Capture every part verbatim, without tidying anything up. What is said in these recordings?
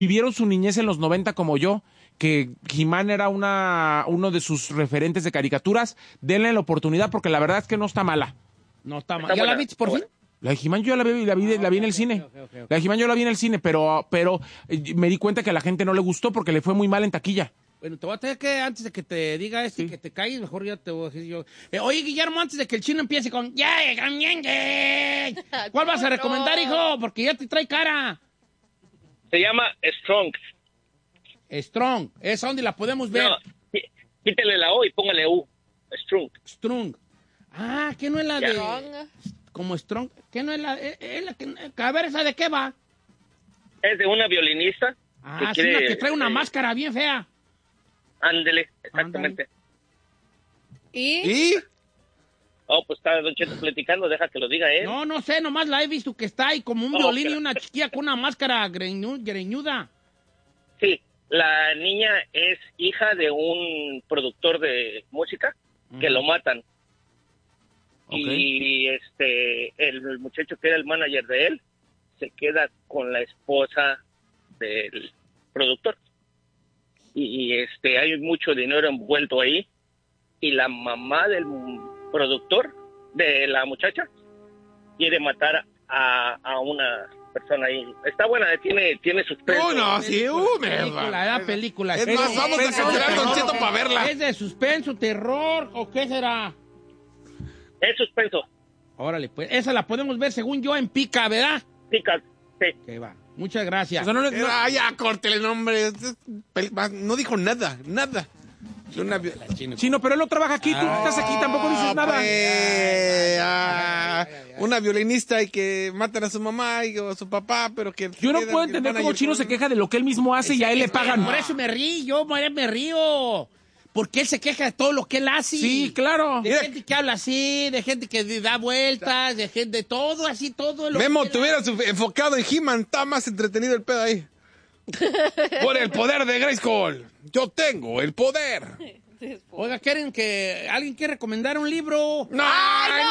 vivieron su niñez en los noventa como yo, que He-Man era una, uno de sus referentes de caricaturas, denle la oportunidad porque la verdad es que no está mala. No está mala. ¿Ya la viste por fin? La de He-Man yo la vi, la vi, la vi en el cine. Okay, okay, okay. La de He-Man yo la vi en el cine, pero, pero me di cuenta que a la gente no le gustó porque le fue muy mal en taquilla. Bueno, te voy a tener que, antes de que te diga este, sí. que te calles, mejor ya te voy a decir yo. Eh, oye, Guillermo, antes de que el chino empiece con... ¿Cuál vas a recomendar, hijo? Porque ya te trae cara. Se llma Strong. Strong. ¿Esa dónde la podemos ver? No, quítele la O y póngale U. Strong. Strong. Ah, ¿qué no es la ya. de...? Strong. Como Strong. ¿Qué no es la...? Es, es la que, a ver, ¿esa de qué va? Es de una violinista. Ah, sí, quiere, una que trae una eh, máscara bien fea. Ándele, exactamente. Ándale. ¿Y? ¿Y? Oh, pues está Don Cheto platicando, deja que lo diga él. No, no sé, nomás la he visto que está ahí como un oh, violín okay. y una chiquilla con una máscara greñu, greñuda. Sí, la niña es hija de un productor de música uh-huh. que lo matan. Okay. Y este, el muchacho que era el manager de él se queda con la esposa del productor. Y, y este hay mucho dinero envuelto ahí y la mamá del productor de la muchacha quiere matar a, a una persona ahí. Está buena, tiene tiene suspenso. No, no, sí, uh, me película, la película. Es más, vamos a cancelar Don Cheto para verla. ¿Es de suspenso, terror o qué será? Es suspenso. Órale, pues esa la podemos ver según yo en Pica, ¿verdad? Pica, sí. Que va. Muchas gracias. O sea, no, no, ah, ya, córtele el nombre. No dijo nada, nada. Una... Chino, pero él no trabaja aquí, tú ah, estás aquí, tampoco dices nada. Pues, ah, una violinista y que matan a su mamá y a su papá, pero que... Yo no puedo entender cómo Chino se queja de lo que él mismo hace y a él le pagan. Por eso me río, yo me río. Porque él se queja de todo lo que él hace. Sí, claro. De Mira. gente que habla así, de gente que da vueltas, de gente de todo, así, todo. Lo Memo, te hubieras enfocado en He-Man, está más entretenido el pedo ahí. Por el poder de Grayskull. Yo tengo el poder. Oiga, ¿quieren que alguien quiere recomendar un libro? ¡No! ¡Ay,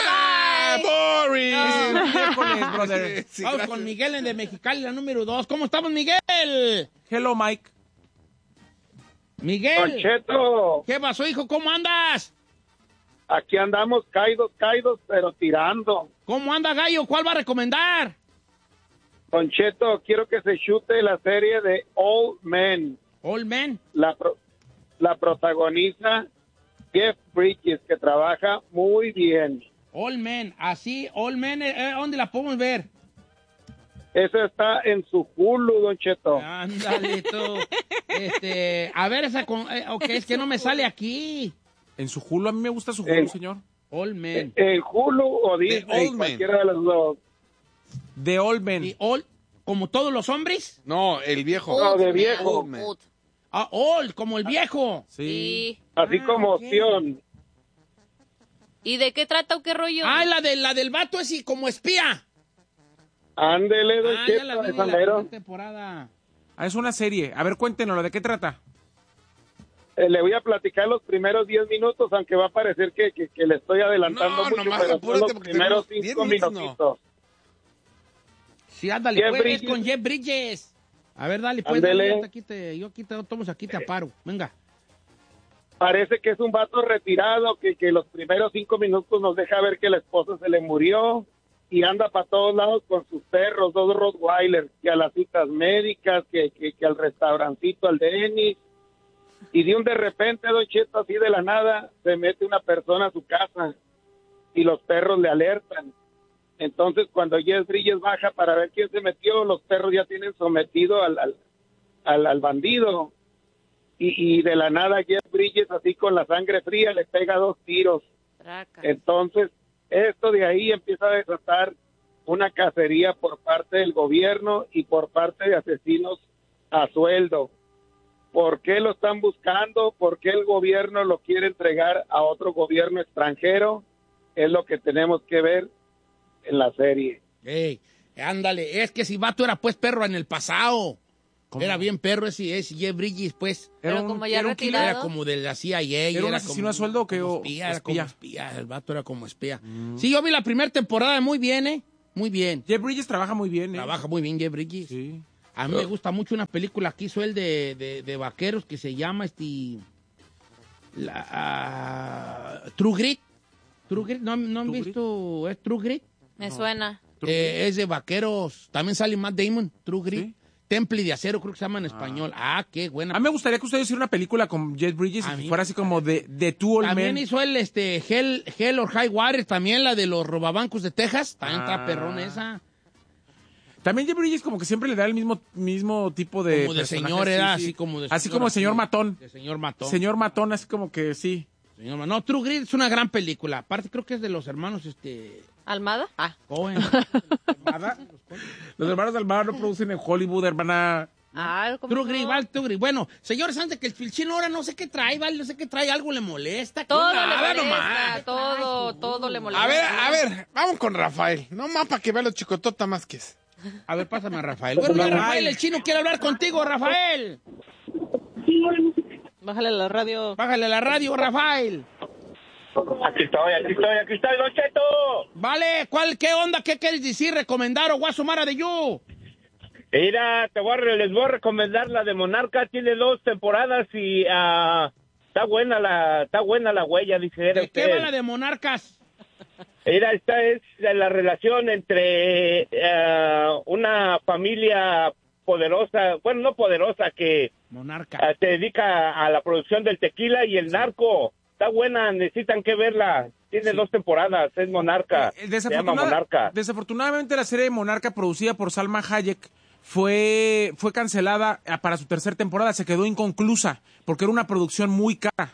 no! no, no ¡Boring! No. Sí, sí, Vamos gracias. con Miguel en de Mexicali, la número dos. ¿Cómo estamos, Miguel? Hello, Mike. Miguel. Don Cheto. ¿Qué pasó, hijo? ¿Cómo andas? Aquí andamos caídos, caídos, pero tirando. ¿Cómo anda, gallo? ¿Cuál va a recomendar? Don Cheto, quiero que se chute la serie de Old Men. Old Men. La, pro, la protagoniza Jeff Bridges, que trabaja muy bien. Old Men, así, Old Men, eh, ¿dónde la podemos ver? Eso está en su Hulu, Don Cheto. Ándale, tú. este, a ver, esa con... Eh, ok, es que no me sale aquí. En su Hulu, a mí me gusta su Hulu, el, señor. Old Men. En Hulu o Disney, cualquiera de los dos. De Old Men. ¿Y Old, como todos los hombres? No, el viejo. Old no, de viejo. Old old. Ah, Old, como el viejo. Sí. Así ah, como okay. opción. ¿Y de qué trata o qué rollo? Ah, la, de, la del vato es como espía. Ándele, Don ah, Cheto, ya la vi, la temporada. Ah, es una serie. A ver, cuéntenos, ¿de qué trata? Eh, le voy a platicar los primeros diez minutos, aunque va a parecer que, que, que le estoy adelantando no, mucho, pero son los primeros cinco minutitos. Sí, ándale, Jeff pues, Bridges. Con Jeff Bridges. A ver, dale, pues, dale, aquí te, yo aquí te, tomo, aquí te aparo, venga. Parece que es un vato retirado, que, que los primeros cinco minutos nos deja ver que la esposa se le murió y anda para todos lados con sus perros, dos Rottweilers, que a las citas médicas, que, que, que al restaurancito, al Dennis. Y de un de repente, Don Cheto, así de la nada, se mete una persona a su casa y los perros le alertan. Entonces, cuando Jeff Bridges baja para ver quién se metió, los perros ya tienen sometido al, al, al, al bandido. Y, y de la nada, Jeff Bridges, así con la sangre fría, le pega dos tiros. Traca. Entonces, esto de ahí empieza a desatar una cacería por parte del gobierno y por parte de asesinos a sueldo. ¿Por qué lo están buscando? ¿Por qué el gobierno lo quiere entregar a otro gobierno extranjero? Es lo que tenemos que ver en la serie. Ey, ándale, es que si vato era pues perro en el pasado. ¿Cómo? Era bien perro ese, ese Jeff Bridges, pues. Pero era como un, ya era, retirado. Era como de la C I A. ¿Era, era un asesino como, a sueldo o que como espía, espía? Era como espía, el vato era como espía. Mm. Sí, yo vi la primera temporada muy bien, ¿eh? Muy bien. Jeff Bridges trabaja muy bien, ¿eh? Trabaja muy bien Jeff Bridges. Sí. A mí me gusta mucho una película que hizo él de, de, de vaqueros que se llama este... La, uh, True Grit. True Grit, ¿no, no han True visto? Grit? ¿Es True Grit? Me no. suena. Eh, es de vaqueros. También sale Matt Damon, True Grit. ¿Sí? Temple de acero, creo que se llama en español. Ah, ah qué buena. A mí me gustaría que ustedes hicieran una película con Jeff Bridges y que fuera así como de, de Two Old Men. También hizo él este, Hell, Hell or High Water, también la de los robabancos de Texas. También ah. está perrón esa. También Jeff Bridges como que siempre le da el mismo, mismo tipo de... Como de señor, sí, era sí. así como de... Así señor, como el señor Matón. De señor Matón. Señor Matón, así como que sí. Señor, no, True Grit es una gran película. Aparte creo que es de los hermanos, este... ¿Almada? Ah. Cohen. ¿Almada? Los hermanos Almada no producen en Hollywood, hermana... Ah, True Grit, vale, True Grit. Bueno, señores, antes que el filchino ahora no sé qué trae, vale, no sé qué trae, algo le molesta. Todo le molesta, nomás. todo, todo le molesta. A ver, a ver, vamos con Rafael. No más para que vea los chicotota más que es. A ver, pásame a Rafael. Bueno, ya, Rafael, el chino quiere hablar contigo, Rafael. Bájale la radio. Bájale la radio, Rafael. Aquí estoy, aquí estoy, aquí estoy, Don Cheto. Vale, ¿cuál, qué onda, qué quieres decir, recomendar o guasumara de you? Mira, te voy a, les voy a recomendar la de Monarca, tiene dos temporadas y uh, está buena la está buena la huella, dice. ¿De qué va la de Monarcas? Mira, esta es la relación entre uh, una familia poderosa, bueno, no poderosa, que Monarca. Uh, se dedica a la producción del tequila y el sí. narco. Está buena, necesitan que verla. Tiene sí. dos temporadas, es Monarca. Eh, se llama Monarca. Desafortunadamente la serie de Monarca, producida por Salma Hayek, fue, fue cancelada para su tercera temporada. Se quedó inconclusa porque era una producción muy cara.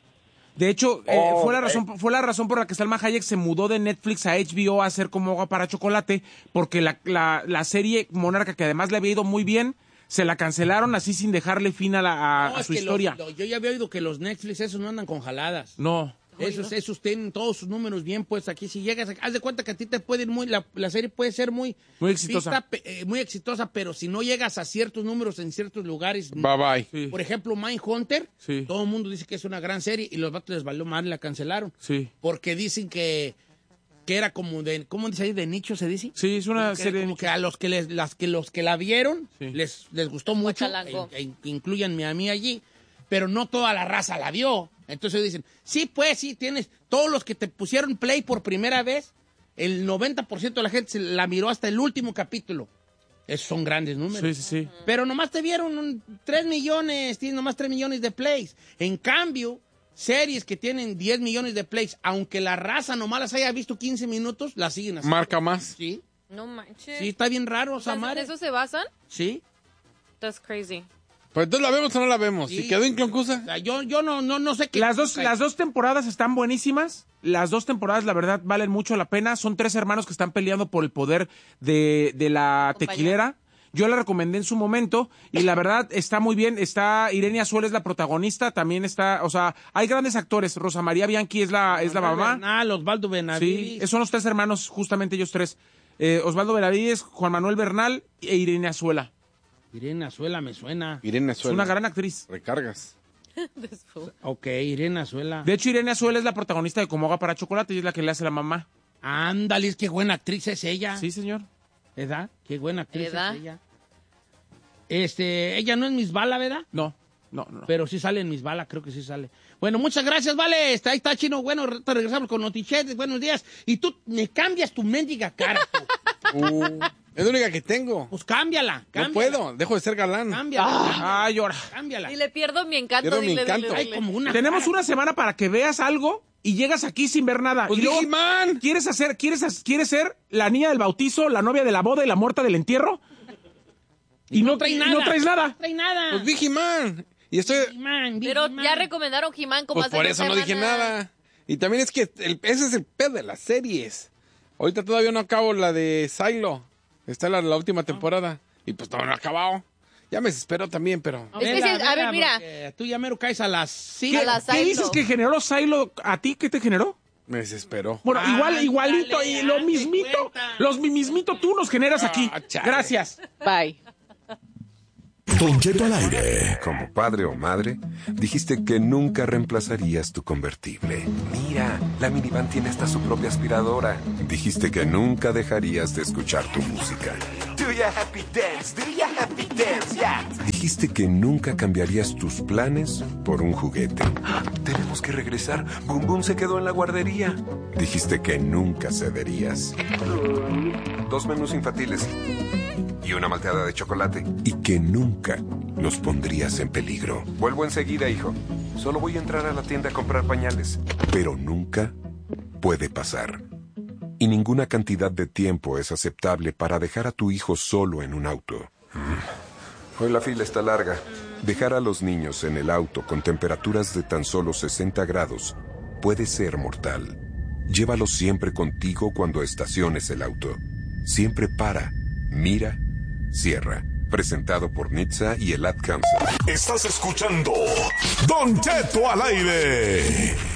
De hecho, oh, eh, fue, la razón, eh. fue la razón por la que Salma Hayek se mudó de Netflix a H B O a hacer Como agua para chocolate, porque la, la, la serie Monarca, que además le había ido muy bien, se la cancelaron así sin dejarle fin a, la, a, no, a su historia. Lo, lo, yo ya había oído que los Netflix esos no andan con jaladas. No. Esos, esos tienen todos sus números bien puestos aquí. Si llegas, a, haz de cuenta que a ti te puede ir muy, la, la serie puede ser muy, muy exitosa, vista, eh, muy exitosa, pero si no llegas a ciertos números en ciertos lugares, bye bye. Sí. Por ejemplo, Mindhunter, sí. todo el mundo dice que es una gran serie y los vatos les valió mal, la cancelaron, sí. porque dicen que que era como de, ¿cómo dice ahí? ¿De nicho se dice? Sí, es una como que, serie como que a los que les, las que los que la vieron sí. les les gustó mucho, e, e, incluyanme a mí allí, pero no toda la raza la vio. Entonces dicen, sí, pues, sí, tienes, todos los que te pusieron play por primera vez, el noventa por ciento de la gente se la miró hasta el último capítulo. Esos son grandes números. Sí, sí, sí. Pero nomás te vieron tres millones, tienes nomás tres millones de plays. En cambio, series que tienen diez millones de plays, aunque la raza nomás las haya visto quince minutos, las siguen haciendo. Marca más. Sí. No manches. Sí, está bien raro, Samara. ¿En eso se basan? Sí. That's crazy. Pues entonces la vemos o no la vemos. Si sí. quedó inconclusa. O sea, yo, yo no, no, no sé qué. Las dos, las dos temporadas están buenísimas. Las dos temporadas, la verdad, valen mucho la pena. Son tres hermanos que están peleando por el poder de, de la tequilera. Yo la recomendé en su momento y la verdad está muy bien. Está Irene Azuela es la protagonista, también está, o sea, hay grandes actores. Rosa María Bianchi es la, es la mamá. Bernal, Osvaldo Benavides. Sí, son los tres hermanos, justamente ellos tres. Eh, Osvaldo Benavides, Juan Manuel Bernal e Irene Azuela. Irene Azuela me suena. Irene Azuela. Es una gran actriz. Recargas. Ok, Irene Azuela. De hecho, Irene Azuela es la protagonista de Como agua para chocolate y es la que le hace la mamá. Ándale, qué buena actriz es ella. Sí, señor. ¿Edad? Qué buena actriz ¿Edad? es ella. Este, ella no es Miss Bala, ¿verdad? No, no, no. Pero sí sale en Miss Bala, creo que sí sale. Bueno, muchas gracias, vale. Está, ahí está, Chino. Bueno, te regresamos con Notichetes. Buenos días. Y tú me cambias tu mendiga cara. Uh, es la única que tengo. Pues cámbiala, cámbiala. No puedo, dejo de ser galán. Cámbiala. Ah, ay, ahora. Cámbiala. Y le pierdo mi encanto. Pierdo mi dile, encanto. dile, dile. Hay como una Tenemos cara. una semana para que veas algo y llegas aquí sin ver nada. Pues y luego, He-Man. ¿quieres hacer, quieres, quieres ser la niña del bautizo, la novia de la boda y la muerta del entierro? Y no, no trae y nada. no traes nada. No trae nada. Pues vi He-Man. Y estoy... He-Man, Big Pero He-Man. ya recomendaron He-Man como Pues hace por dos eso no dije semanas. nada. Y también es que el, ese es el pedo de las series. Ahorita todavía no acabo la de Silo. Está la, la última temporada. Y pues todavía no he acabado. Ya me desespero también, pero... Es que sí, a ver, mira. Tú ya mero caes a las ¿Qué, cinco. A la ¿qué Silo. dices que generó Silo a ti? ¿Qué te generó? Me desesperó. Bueno, Ah, igual, igualito, dale, y lo date mismito, cuenta. los mismito tú nos generas aquí. Ah, chale. Gracias. Bye. Don Cheto al aire. Como padre o madre, dijiste que nunca reemplazarías tu convertible. Mira, la minivan tiene hasta su propia aspiradora. Dijiste que nunca dejarías de escuchar tu música. Do ya happy dance, do ya happy dance, yeah. Dijiste que nunca cambiarías tus planes por un juguete. Tenemos que regresar. Boom Boom se quedó en la guardería. Dijiste que nunca cederías. Dos menús infantiles y una malteada de chocolate. Y que nunca los pondrías en peligro. Vuelvo enseguida, hijo. Solo voy a entrar a la tienda a comprar pañales. Pero nunca puede pasar. Y ninguna cantidad de tiempo es aceptable para dejar a tu hijo solo en un auto. Hoy la fila está larga. Dejar a los niños en el auto con temperaturas de tan solo sesenta grados puede ser mortal. Llévalos siempre contigo cuando estaciones el auto. Siempre para, mira, cierra. Presentado por N H T S A y el Ad Council. Estás escuchando Don Cheto al aire.